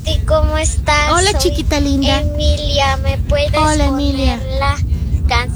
Pati, ¿cómo estás? Hola, Soy chiquita linda. Emilia, ¿me puedes Hola, poner Emilia. la canción